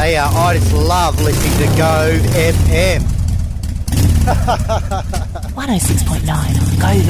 tell you, I just love listening to Go FM. 106.9 on Go